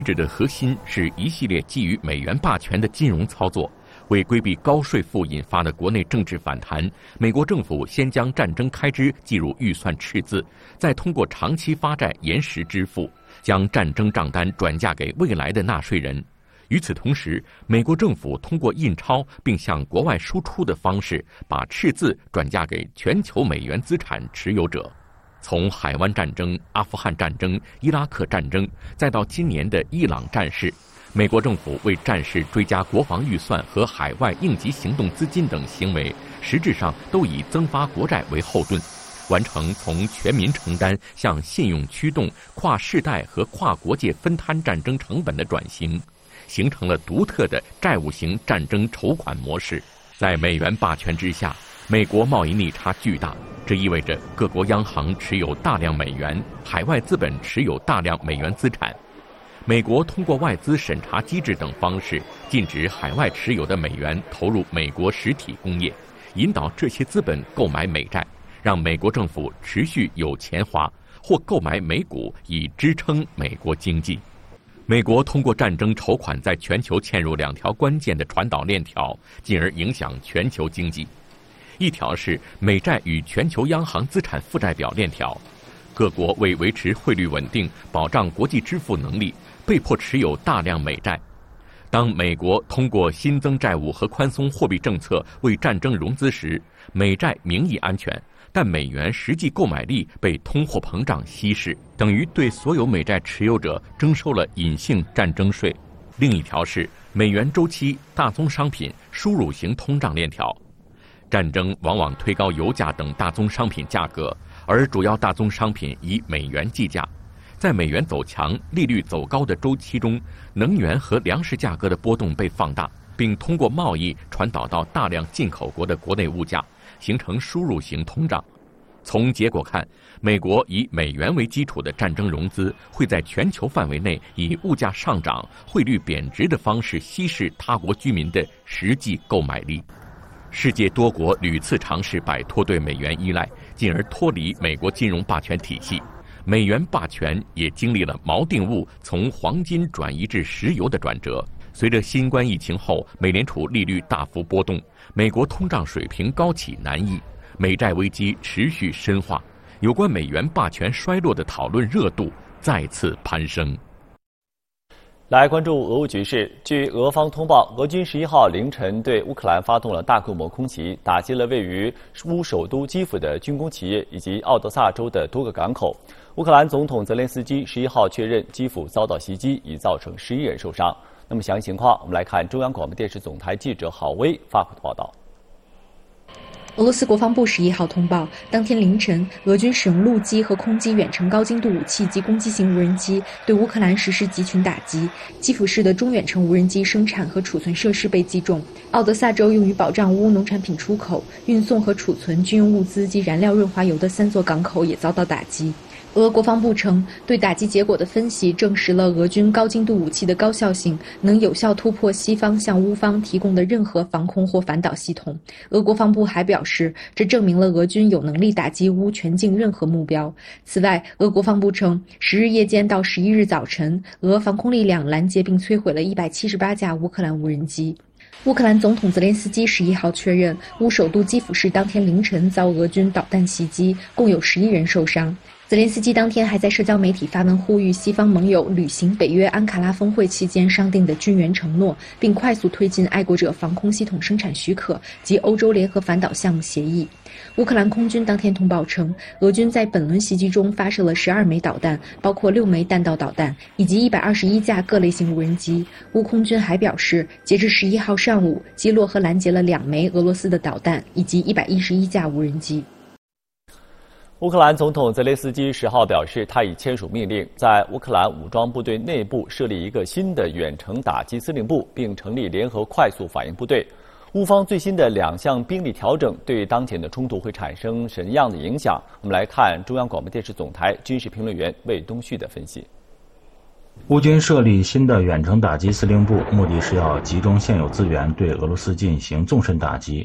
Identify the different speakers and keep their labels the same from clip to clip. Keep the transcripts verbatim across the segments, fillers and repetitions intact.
Speaker 1: 制的核心是一系列基于美元霸权的金融操作。为规避高税负引发的国内政治反弹，美国政府先将战争开支计入预算赤字，再通过长期发债延时支付，将战争账单转嫁给未来的纳税人。与此同时，美国政府通过印钞并向国外输出的方式，把赤字转嫁给全球美元资产持有者。从海湾战争、阿富汗战争、伊拉克战争，再到今年的伊朗战事，美国政府为战事追加国防预算和海外应急行动资金等行为，实质上都以增发国债为后盾，完成从全民承担向信用驱动、跨世代和跨国界分摊战争成本的转型，形成了独特的债务型战争筹款模式。在美元霸权之下，美国贸易逆差巨大，这意味着各国央行持有大量美元，海外资本持有大量美元资产。美国通过外资审查机制等方式，禁止海外持有的美元投入美国实体工业，引导这些资本购买美债，让美国政府持续有钱花，或购买美股以支撑美国经济。美国通过战争筹款在全球嵌入两条关键的传导链条，进而影响全球经济。一条是美债与全球央行资产负债表链条，各国为维持汇率稳定、保障国际支付能力，被迫持有大量美债。当美国通过新增债务和宽松货币政策为战争融资时，美债名义安全，但美元实际购买力被通货膨胀稀释，等于对所有美债持有者征收了隐性战争税。另一条是美元周期、大宗商品、输入型通胀链条。战争往往推高油价等大宗商品价格，而主要大宗商品以美元计价。在美元走强、利率走高的周期中，能源和粮食价格的波动被放大，并通过贸易传导到大量进口国的国内物价，形成输入型通胀。从结果看，美国以美元为基础的战争融资会在全球范围内以物价上涨、汇率贬值的方式稀释他国居民的实际购买力。世界多国屡次尝试摆脱对美元依赖，进而脱离美国金融霸权体系。美元霸权也经历了锚定物从黄金转移至石油的转折。随着新冠疫情后美联储利率大幅波动，美国通胀水平高企难抑，美债危机持续深化，有关美元霸权衰落的讨论热度再次攀升。
Speaker 2: 来关注俄乌局势。据俄方通报，俄军十一号凌晨对乌克兰发动了大规模空袭，打击了位于乌首都基辅的军工企业以及奥德萨州的多个港口。乌克兰总统泽连斯基十一号确认，基辅遭到袭击，已造成十一人受伤。那么详细情况，我们来看中央广播电视总台记者郝威发回的报道。
Speaker 3: 俄罗斯国防部十一号通报，当天凌晨，俄军使用陆基和空机远程高精度武器及攻击型无人机对乌克兰实施集群打击。基辅市的中远程无人机生产和储存设施被击中，奥德萨州用于保障乌农产品出口、运送和储存军用物资及燃料润滑油的三座港口也遭到打击。俄国防部称，对打击结果的分析证实了俄军高精度武器的高效性，能有效突破西方向乌方提供的任何防空或反导系统。俄国防部还表示，这证明了俄军有能力打击乌全境任何目标。此外，俄国防部称，十日夜间到十一日早晨，俄防空力量拦截并摧毁了一百七十八架乌克兰无人机。乌克兰总统泽连斯基十一号确认，乌首都基辅市当天凌晨遭俄军导弹袭击，共有十一人受伤。泽连斯基当天还在社交媒体发文呼吁西方盟友履行北约安卡拉峰会期间商定的军援承诺，并快速推进爱国者防空系统生产许可及欧洲联合反导项目协议。乌克兰空军当天通报称，俄军在本轮袭击中发射了十二枚导弹，包括六枚弹道导弹以及一百二十一架各类型无人机。乌空军还表示，截至十一号上午，击落和拦截了两枚俄罗斯的导弹以及一百一十一架无人机。
Speaker 2: 乌克兰总统泽连斯基十号表示，他已签署命令，在乌克兰武装部队内部设立一个新的远程打击司令部，并成立联合快速反应部队。乌方最新的两项兵力调整对当前的冲突会产生什么样的影响？我们来看中央广播电视总台军事评论员魏东旭的分析。
Speaker 4: 乌军设立新的远程打击司令部，目的是要集中现有资源对俄罗斯进行纵深打击。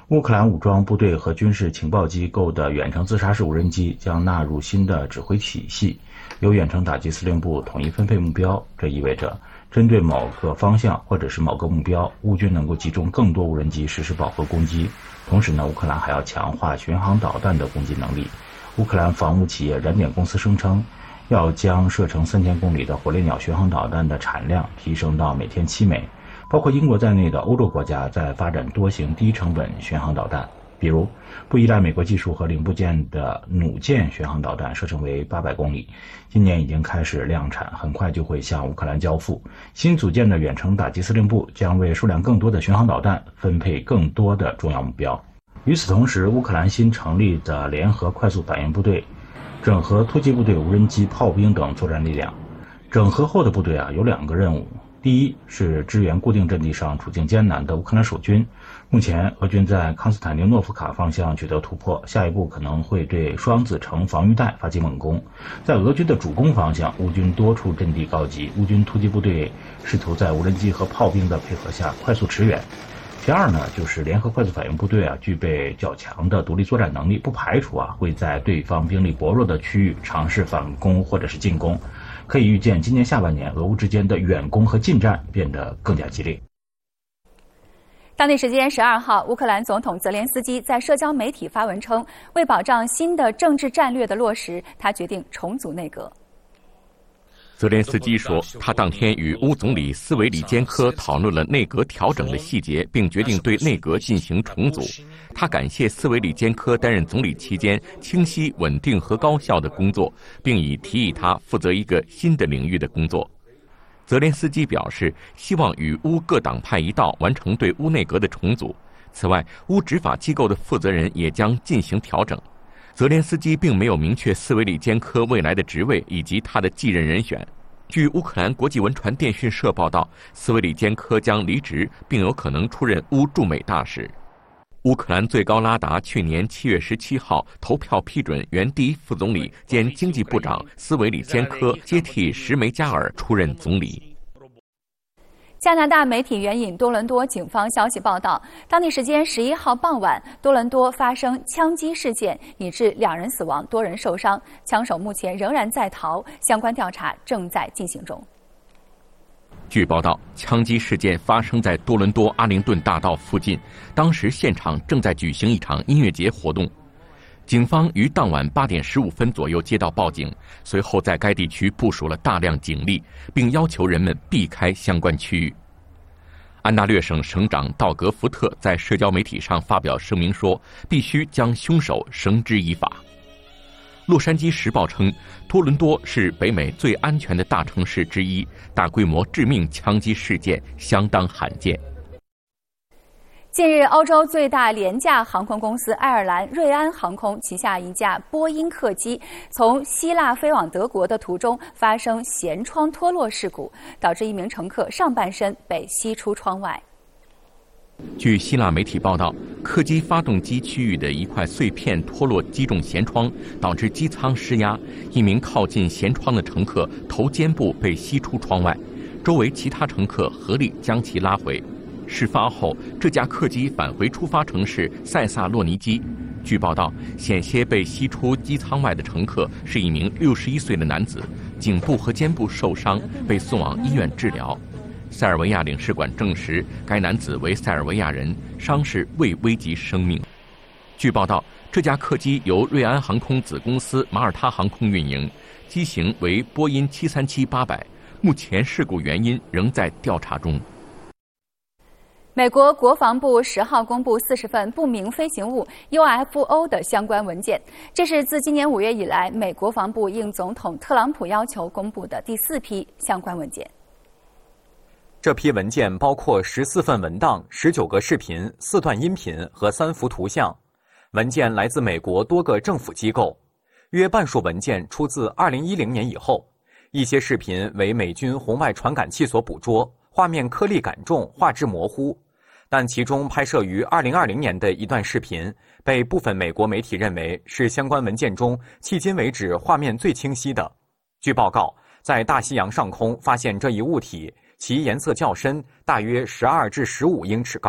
Speaker 4: 乌克兰武装部队和军事情报机构的远程自杀式无人机将纳入新的指挥体系，由远程打击司令部统一分配目标。这意味着针对某个方向或者是某个目标，乌军能够集中更多无人机实施饱和攻击。同时呢，乌克兰还要强化巡航导弹的攻击能力。乌克兰防务企业燃点公司声称，要将射程三千公里的火烈鸟巡航导弹的产量提升到每天七枚。包括英国在内的欧洲国家在发展多型低成本巡航导弹，比如不依赖美国技术和零部件的弩箭巡航导弹，射程为八百公里，今年已经开始量产，很快就会向乌克兰交付。新组建的远程打击司令部将为数量更多的巡航导弹分配更多的重要目标。与此同时，乌克兰新成立的联合快速反应部队整合突击部队、无人机、炮兵等作战力量。整合后的部队啊有两个任务。第一是支援固定阵地上处境艰难的乌克兰守军，目前俄军在康斯坦丁诺夫卡方向取得突破，下一步可能会对双子城防御带发起猛攻。在俄军的主攻方向，乌军多处阵地告急，乌军突击部队试图在无人机和炮兵的配合下快速驰援。第二呢，就是联合快速反应部队啊，具备较强的独立作战能力，不排除啊会在对方兵力薄弱的区域尝试反攻或者是进攻。可以预见，今年下半年俄乌之间的远攻和近战变得更加激烈。
Speaker 5: 当地时间十二号，乌克兰总统泽连斯基在社交媒体发文称，为保障新的政治战略的落实，他决定重组内阁。
Speaker 1: 泽连斯基说，他当天与乌总理斯维里坚科讨论了内阁调整的细节，并决定对内阁进行重组。他感谢斯维里坚科担任总理期间清晰、稳定和高效的工作，并已提议他负责一个新的领域的工作。泽连斯基表示，希望与乌各党派一道完成对乌内阁的重组。此外，乌执法机构的负责人也将进行调整。泽连斯基并没有明确斯维里坚科未来的职位以及他的继任人选。据乌克兰国际文传电讯社报道，斯维里坚科将离职，并有可能出任乌驻美大使。乌克兰最高拉达去年七月十七号投票批准原第一副总理兼经济部长斯维里坚科接替什梅加尔出任总理。
Speaker 5: 加拿大媒体援引多伦多警方消息报道，当地时间十一号傍晚，多伦多发生枪击事件，引致两人死亡，多人受伤。枪手目前仍然在逃，相关调查正在进行中。
Speaker 1: 据报道，枪击事件发生在多伦多阿灵顿大道附近，当时现场正在举行一场音乐节活动。警方于当晚八点十五分左右接到报警，随后在该地区部署了大量警力，并要求人们避开相关区域。安大略省省长道格·福特在社交媒体上发表声明说，必须将凶手绳之以法。洛杉矶时报称，多伦多是北美最安全的大城市之一，大规模致命枪击事件相当罕见。
Speaker 5: 近日，欧洲最大廉价航空公司爱尔兰瑞安航空旗下一架波音客机从希腊飞往德国的途中发生舷窗脱落事故，导致一名乘客上半身被吸出窗外。
Speaker 1: 据希腊媒体报道，客机发动机区域的一块碎片脱落击中舷窗，导致机舱失压，一名靠近舷窗的乘客头肩部被吸出窗外，周围其他乘客合力将其拉回。事发后，这架客机返回出发城市塞萨洛尼基。据报道，险些被吸出机舱外的乘客是一名六十一岁的男子，颈部和肩部受伤，被送往医院治疗。塞尔维亚领事馆证实，该男子为塞尔维亚人，伤势未危及生命。据报道，这架客机由瑞安航空子公司马耳他航空运营，机型为波音七三七八百，目前事故原因仍在调查中。
Speaker 5: 美国国防部十号公布四十份不明飞行物 U F O 的相关文件，这是自今年五月以来，美国防部应总统特朗普要求公布的第四批相关文件。
Speaker 6: 这批文件包括十四份文档、十九个视频、四段音频和三幅图像。文件来自美国多个政府机构，约半数文件出自二零一零年以后。一些视频为美军红外传感器所捕捉，画面颗粒感重，画质模糊。但其中拍摄于二零二零年的一段视频，被部分美国媒体认为是相关文件中迄今为止画面最清晰的。据报告，在大西洋上空发现这一物体，其颜色较深，大约十二至十五英尺高，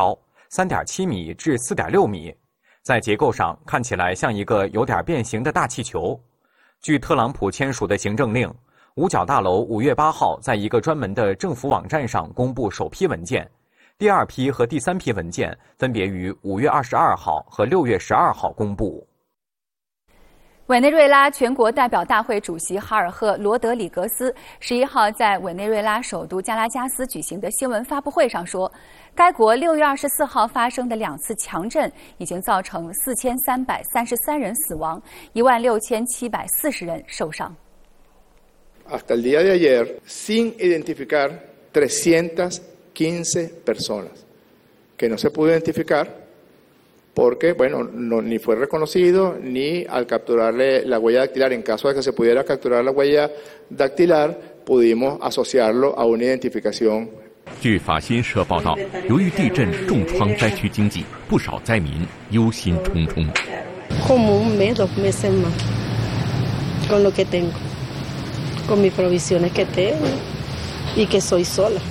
Speaker 6: 三点七米至四点六米，在结构上看起来像一个有点变形的大气球。据特朗普签署的行政令，五角大楼五月八号在一个专门的政府网站上公布首批文件，第二批和第三批文件分别于五月二十二号和六月十二号公布。
Speaker 5: 委内瑞拉全国代表大会主席哈尔赫·罗德里格斯十一号在委内瑞拉首都加拉加斯举行的新闻发布会上说，该国六月二十四号发生的两次强震已经造成四千三百三十三人死亡，一万六千七百四十人受伤。
Speaker 7: Hasta el día de ayer, sin identificar trescientas quince personas que no se pudo identificar.Porque, bueno, no, ni fue reconocido, ni al capturarle la huella dactilar, en caso de que se pudiera capturar la huella dactilar, pudimos asociarlo a una identificación.
Speaker 1: 据法新社报道，由于地震重创灾区经济，不少灾民忧心忡忡。
Speaker 8: Como un mes, dos meses más, con lo que tengo, con mis provisiones que tengo y que soy sola.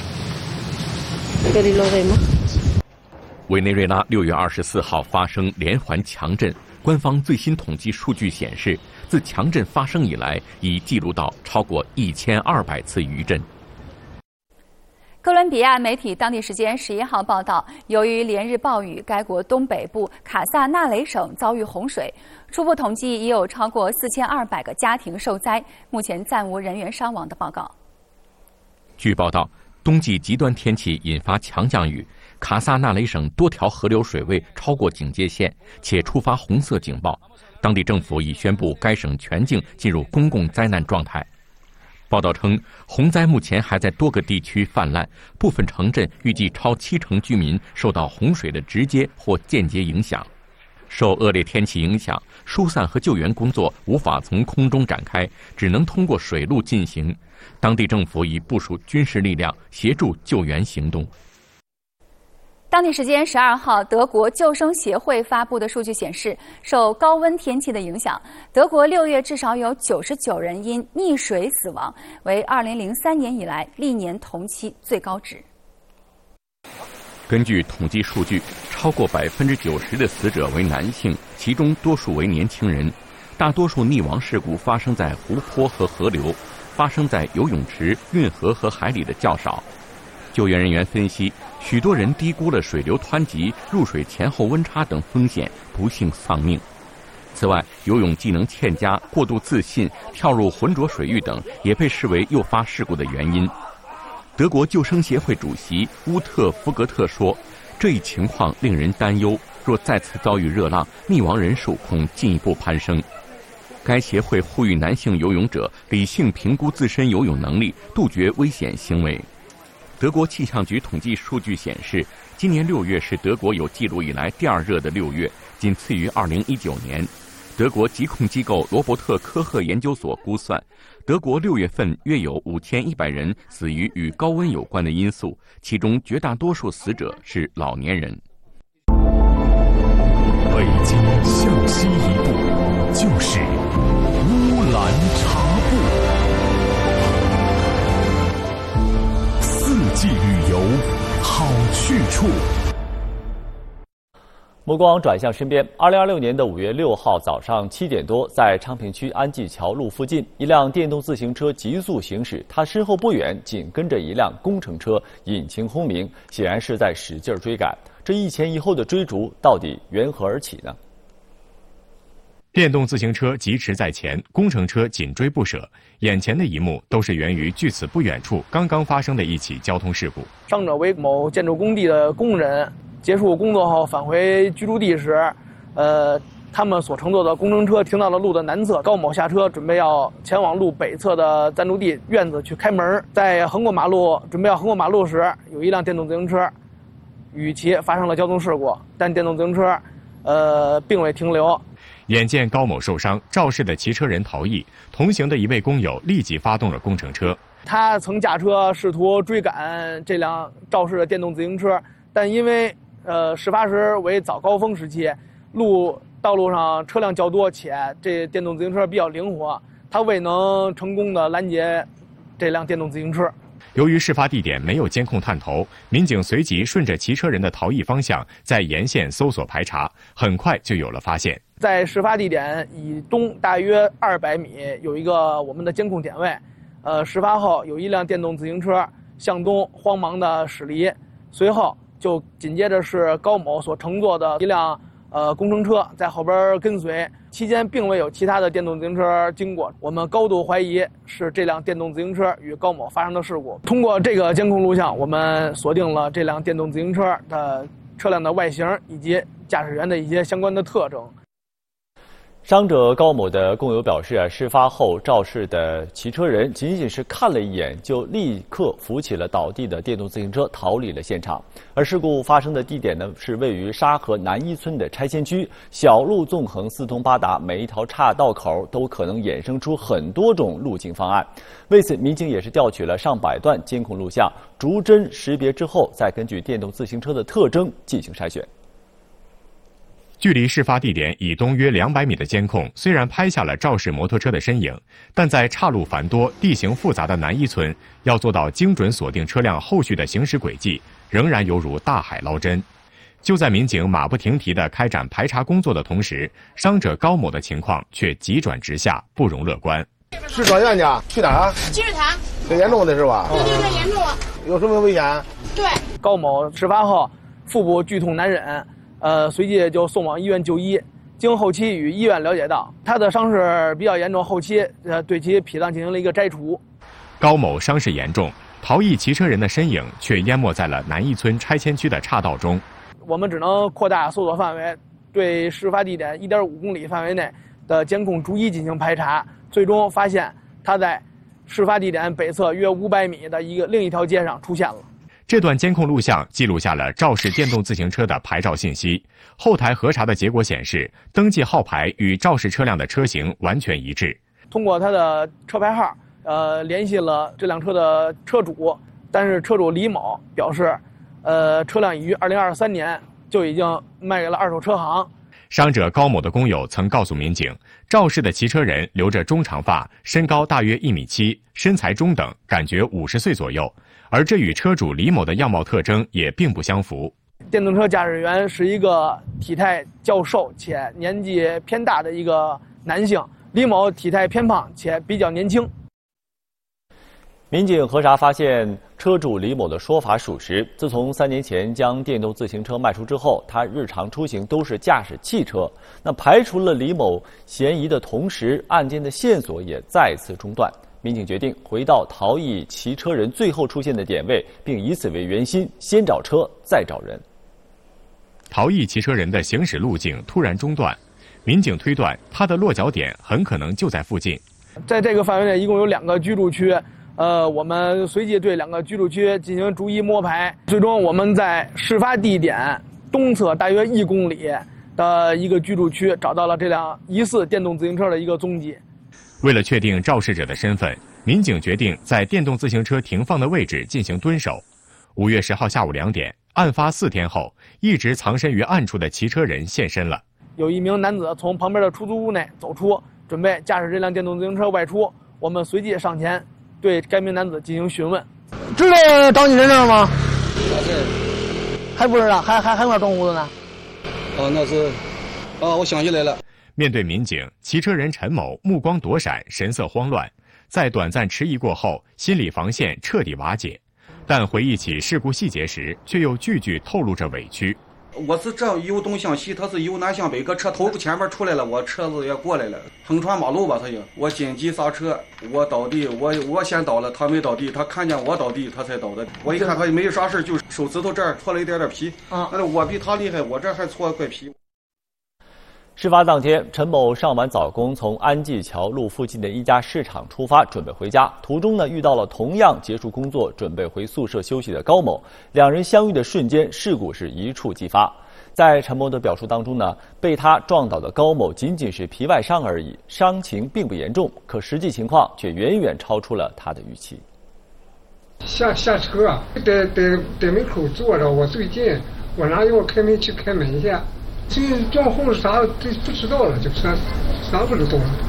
Speaker 8: Pero y lo demás.
Speaker 1: 委内瑞拉六月二十四号发生连环强震，官方最新统计数据显示，自强震发生以来，已记录到超过一千二百次余震。
Speaker 5: 哥伦比亚媒体当地时间十一号报道，由于连日暴雨，该国东北部卡萨纳雷省遭遇洪水，初步统计已有超过四千二百个家庭受灾，目前暂无人员伤亡的报告。
Speaker 1: 据报道，冬季极端天气引发强降雨。卡萨纳雷省多条河流水位超过警戒线，且触发红色警报。当地政府已宣布该省全境进入公共灾难状态。报道称，洪灾目前还在多个地区泛滥，部分城镇预计超七成居民受到洪水的直接或间接影响。受恶劣天气影响，疏散和救援工作无法从空中展开，只能通过水路进行。当地政府已部署军事力量协助救援行动。
Speaker 5: 当地时间十二号，德国救生协会发布的数据显示，受高温天气的影响，德国六月至少有九十九人因溺水死亡，为二零零三年以来历年同期最高值。
Speaker 1: 根据统计数据，超过百分之九十的死者为男性，其中多数为年轻人。大多数溺亡事故发生在湖泊和河流，发生在游泳池、运河和海里的较少。救援人员分析，许多人低估了水流湍急、入水前后温差等风险，不幸丧命。此外，游泳技能欠佳、过度自信、跳入浑浊水域等也被视为诱发事故的原因。德国救生协会主席乌特福格特说，这一情况令人担忧，若再次遭遇热浪，溺亡人数恐进一步攀升。该协会呼吁男性游泳者理性评估自身游泳能力，杜绝危险行为。德国气象局统计数据显示，今年六月是德国有记录以来第二热的六月，仅次于二零一九年。德国疾控机构罗伯特科赫研究所估算，德国六月份约有五千一百人死于与高温有关的因素，其中绝大多数死者是老年人。
Speaker 9: 北京向西一步，就是乌兰察布。四季旅游好去处。
Speaker 2: 目光转向身边，二零二六年的五月六号早上七点多，在昌平区安济桥路附近，一辆电动自行车急速行驶，它身后不远紧跟着一辆工程车，引擎轰鸣，显然是在使劲追赶。这一前一后的追逐到底缘何而起呢？
Speaker 10: 电动自行车疾驰在前，工程车紧追不舍。眼前的一幕都是源于距此不远处刚刚发生的一起交通事故。
Speaker 11: 伤者为某建筑工地的工人，结束工作后返回居住地时，呃，他们所乘坐的工程车停到了路的南侧。高某下车，准备要前往路北侧的暂住地院子去开门。在横过马路，准备要横过马路时，有一辆电动自行车与其发生了交通事故，但电动自行车，呃，并未停留。
Speaker 10: 眼见高某受伤，肇事的骑车人逃逸，同行的一位工友立即发动了工程车。
Speaker 11: 他曾驾车试图追赶这辆肇事的电动自行车，但因为呃事发时为早高峰时期，路道路上车辆较多，且这电动自行车比较灵活，他未能成功的拦截这辆电动自行车。
Speaker 10: 由于事发地点没有监控探头，民警随即顺着骑车人的逃逸方向，在沿线搜索排查，很快就有了发现。
Speaker 11: 在事发地点以东大约二百米有一个我们的监控点位，呃，事发后有一辆电动自行车向东慌忙的驶离，随后就紧接着是高某所乘坐的一辆呃工程车在后边跟随，期间并未有其他的电动自行车经过，我们高度怀疑是这辆电动自行车与高某发生的事故。通过这个监控录像，我们锁定了这辆电动自行车的车辆的外形以及驾驶员的一些相关的特征。
Speaker 2: 伤者高某的工友表示啊，事发后肇事的骑车人仅仅是看了一眼，就立刻扶起了倒地的电动自行车，逃离了现场。而事故发生的地点呢，是位于沙河南一村的拆迁区，小路纵横，四通八达，每一条岔道口都可能衍生出很多种路径方案。为此，民警也是调取了上百段监控录像，逐帧识别之后，再根据电动自行车的特征进行筛选。
Speaker 10: 距离事发地点以东约两百米的监控，虽然拍下了肇事摩托车的身影，但在岔路繁多、地形复杂的南一村，要做到精准锁定车辆后续的行驶轨迹，仍然犹如大海捞针。就在民警马不停蹄地开展排查工作的同时，伤者高某的情况却急转直下，不容乐观。
Speaker 12: 是转院去？去哪儿啊？积水潭。挺严重的是吧？
Speaker 13: 对对对，严重了。
Speaker 12: 有什么危险？
Speaker 13: 对。
Speaker 11: 高某事发后腹部剧痛难忍。呃，随即就送往医院就医。经后期与医院了解到，他的伤势比较严重，后期呃对其脾脏进行了一个摘除。
Speaker 10: 高某伤势严重，逃逸骑车人的身影却淹没在了南一村拆迁区的岔道中。
Speaker 11: 我们只能扩大搜索范围，对事发地点一点五公里范围内的监控逐一进行排查，最终发现他在事发地点北侧约五百米的一个另一条街上出现了。
Speaker 10: 这段监控录像记录下了肇事电动自行车的牌照信息，后台核查的结果显示，登记号牌与肇事车辆的车型完全一致。
Speaker 11: 通过他的车牌号，呃，联系了这辆车的车主，但是车主李某表示，呃，车辆已于二零二三年就已经卖给了二手车行。
Speaker 10: 伤者高某的工友曾告诉民警，肇事的骑车人留着中长发，身高大约一米七，身材中等，感觉五十岁左右。而这与车主李某的样貌特征也并不相符。
Speaker 11: 电动车驾驶员是一个体态较瘦且年纪偏大的一个男性，李某体态偏胖且比较年轻。
Speaker 2: 民警核查发现，车主李某的说法属实。自从三年前将电动自行车卖出之后，他日常出行都是驾驶汽车。那排除了李某嫌疑的同时，案件的线索也再次中断。民警决定回到逃逸骑车人最后出现的点位，并以此为圆心，先找车，再找人。
Speaker 10: 逃逸骑车人的行驶路径突然中断，民警推断他的落脚点很可能就在附近。
Speaker 11: 在这个范围内，一共有两个居住区，呃，我们随即对两个居住区进行逐一摸排，最终我们在事发地点东侧大约一公里的一个居住区找到了这辆疑似电动自行车的一个踪迹。
Speaker 10: 为了确定肇事者的身份，民警决定在电动自行车停放的位置进行蹲守。五月十号下午两点，案发四天后，一直藏身于暗处的骑车人现身了。
Speaker 11: 有一名男子从旁边的出租屋内走出，准备驾驶这辆电动自行车外出。我们随即上前对该名男子进行询问。
Speaker 12: 知道找你人了吗？还不知道，还还还没装糊子呢。
Speaker 14: 哦，那是，哦，我想起来了。
Speaker 10: 面对民警，骑车人陈某目光躲闪，神色慌乱。在短暂迟疑过后，心理防线彻底瓦解。但回忆起事故细节时，却又句句透露着委屈。
Speaker 14: 我是这由东向西，他是由南向北，搁车头前面出来了，我车子也过来了，横穿马路吧，他就我紧急刹车，我倒地，我我先倒了，他没倒地，他看见我倒地，他才倒的。我一看他也没啥事，就手指头这儿搓了一点点皮，啊，那我比他厉害，我这还搓块皮。
Speaker 2: 事发当天，陈某上完早工，从安济桥路附近的一家市场出发，准备回家。途中呢，遇到了同样结束工作、准备回宿舍休息的高某。两人相遇的瞬间，事故是一触即发。在陈某的表述当中呢，被他撞倒的高某仅仅是皮外伤而已，伤情并不严重，可实际情况却远远超出了他的预期。
Speaker 15: 下下车啊，在在在门口坐着，我最近，我拿药开门去开门去。这撞后啥这不知道了，就啥啥不知道了。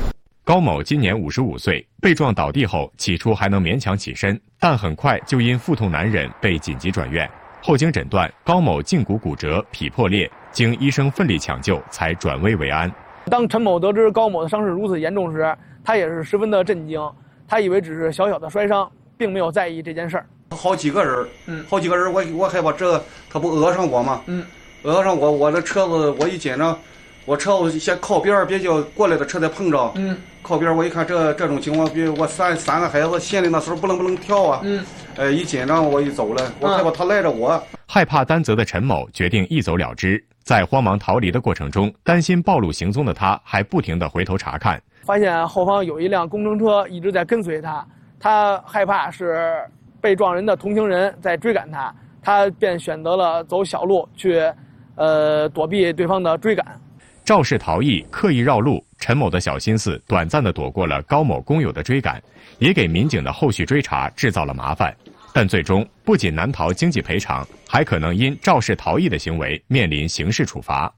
Speaker 10: 高某今年五十五岁，被撞倒地后，起初还能勉强起身，但很快就因腹痛难忍被紧急转院。后经诊断，高某胫骨骨折、脾破裂，经医生奋力抢救，才转危为安。
Speaker 11: 当陈某得知高某的伤势如此严重时，他也是十分的震惊，他以为只是小小的摔伤，并没有在意这件事儿。
Speaker 14: 好几个人，嗯，好几个人，我我害怕这他不讹上我吗？嗯，讹上我，我的车子我一紧张，我车子先靠边，别叫过来的车再碰着。嗯，靠边，我一看这这种情况，比如我三三个孩子，心里那时候不能不能跳啊。嗯，呃，一紧张我一走了，我害怕他赖着我。
Speaker 10: 害怕担责的陈某决定一走了之。在慌忙逃离的过程中，担心暴露行踪的他，还不停地回头查看，
Speaker 11: 发现后方有一辆工程车一直在跟随他，他害怕是被撞人的同行人在追赶他，他便选择了走小路去，呃，躲避对方的追赶。
Speaker 10: 肇事逃逸，刻意绕路，陈某的小心思短暂地躲过了高某工友的追赶，也给民警的后续追查制造了麻烦。但最终不仅难逃经济赔偿，还可能因肇事逃逸的行为面临刑事处罚。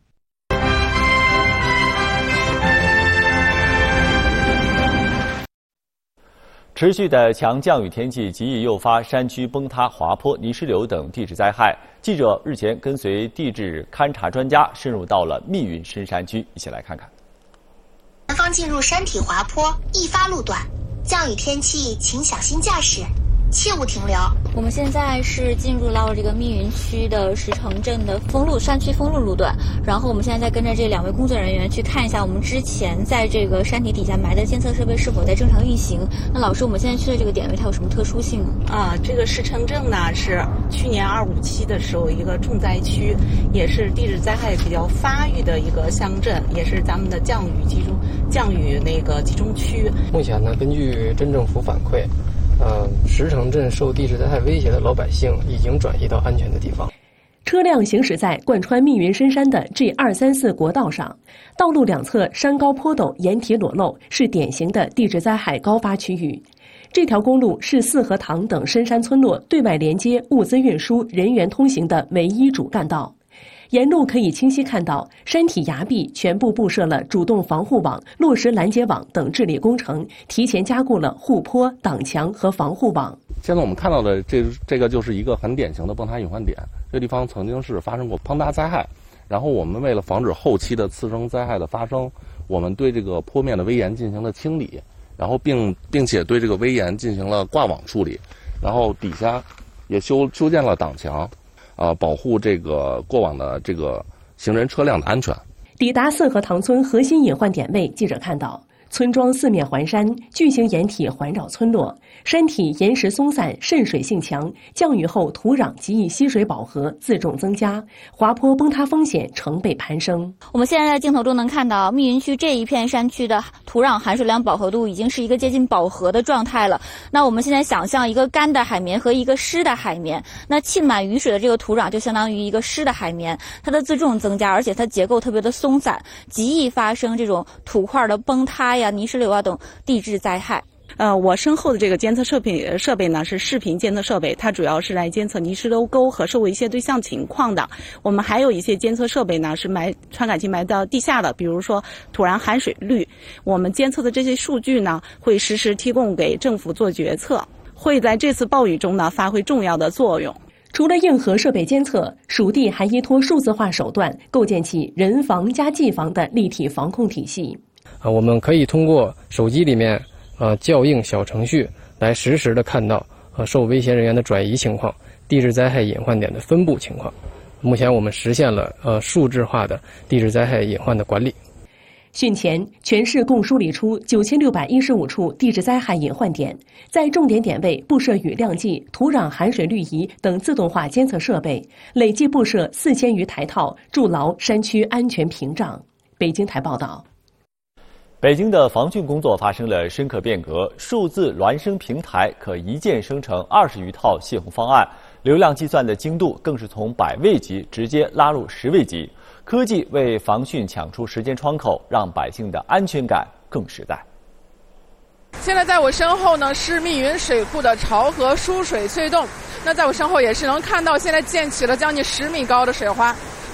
Speaker 2: 持续的强降雨天气极易诱发山区崩塌、滑坡、泥石流等地质灾害。记者日前跟随地质勘察专家深入到了密云深山区，一起来看看。
Speaker 13: 南方进入山体滑坡，易发路段，降雨天气请小心驾驶，切勿停留。
Speaker 16: 我们现在是进入到了这个密云区的石城镇的封路山区封路路段，然后我们现在在跟着这两位工作人员去看一下我们之前在这个山体底下埋的监测设备是否在正常运行。那老师，我们现在去的这个点位它有什么特殊性呢？
Speaker 17: 啊，这个石城镇呢是去年二五七的时候一个重灾区，也是地质灾害比较发育的一个乡镇，也是咱们的降雨集中降雨那个集中区。
Speaker 18: 目前呢，根据镇政府反馈，呃，石城镇受地质灾害威胁的老百姓已经转移到安全的地方。
Speaker 19: 车辆行驶在贯穿密云深山的 G 二三四国道上，道路两侧山高坡陡，岩体裸露，是典型的地质灾害高发区域。这条公路是四合塘等深山村落对外连接、物资运输、人员通行的唯一主干道。沿路可以清晰看到，山体崖壁全部布设了主动防护网、落石拦截网等治理工程，提前加固了护坡、挡墙和防护网。
Speaker 20: 现在我们看到的这这个就是一个很典型的崩塌隐患点，这地方曾经是发生过崩塌灾害，然后我们为了防止后期的次生灾害的发生，我们对这个坡面的危岩进行了清理，然后并并且对这个危岩进行了挂网处理，然后底下也修修建了挡墙。呃，保护这个过往的这个行人车辆的安全。
Speaker 19: 抵达四合塘村核心隐患点位，记者看到，村庄四面环山，巨型岩体环绕村落，山体岩石松散，渗水性强，降雨后土壤极易吸水饱和，自重增加，滑坡崩塌风险成倍攀升。
Speaker 16: 我们现在在镜头中能看到，密云区这一片山区的土壤含水量饱和度已经是一个接近饱和的状态了。那我们现在想象一个干的海绵和一个湿的海绵，那浸满雨水的这个土壤就相当于一个湿的海绵，它的自重增加，而且它结构特别的松散，极易发生这种土块的崩塌呀、泥石流啊等地质灾害。
Speaker 17: 呃，我身后的这个监测设备设备呢是视频监测设备，它主要是来监测泥石流沟和受危险对象情况的。我们还有一些监测设备呢是埋传感器埋到地下的，比如说土壤含水率。我们监测的这些数据呢会实时提供给政府做决策，会在这次暴雨中呢发挥重要的作用。
Speaker 19: 除了硬核设备监测，属地还依托数字化手段，构建起人防加技防的立体防控体系。
Speaker 18: 啊，我们可以通过手机里面呃较硬小程序来实时的看到呃受危险人员的转移情况、地质灾害隐患点的分布情况。目前我们实现了呃数字化的地质灾害隐患的管理。
Speaker 19: 汛前，全市共梳理出九千六百一十五处地质灾害隐患点，在重点点位布设雨量计、土壤含水率仪等自动化监测设备，累计布设四千余台套，筑牢山区安全屏障。北京台报道。
Speaker 2: 北京的防汛工作发生了深刻变革，数字孪生平台可一键生成二十余套泄洪方案，流量计算的精度更是从百位级直接拉入十位级。科技为防汛抢出时间窗口，让百姓的安全感更实在。
Speaker 21: 现在在我身后呢是密云水库的潮河输水隧洞，那在我身后也是能看到现在建起了将近十米高的水花。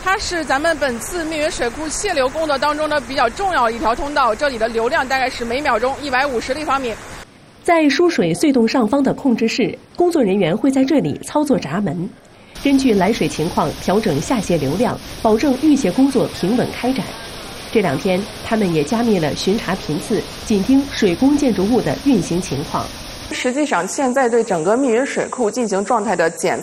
Speaker 21: 它是咱们本次密云水库泄流工作当中的比较重要的一条通道，这里的流量大概是每秒钟一百五十立方米。
Speaker 19: 在输水隧洞上方的控制室，工作人员会在这里操作闸门，根据来水情况调整下泄流量，保证预泄工作平稳开展。这两天，他们也加密了巡查频次，紧盯水工建筑物的运行情况。
Speaker 21: 实际上，现在对整个密云水库进行状态的检